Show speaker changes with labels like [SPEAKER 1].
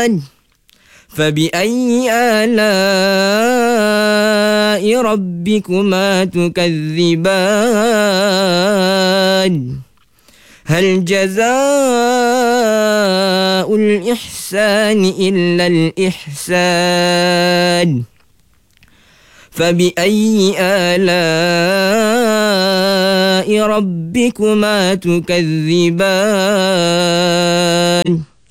[SPEAKER 1] فبأي آلاء ربكما تكذبان هل جزاء الإحسان إلا الإحسان فبأي آلاء ربكما تكذبان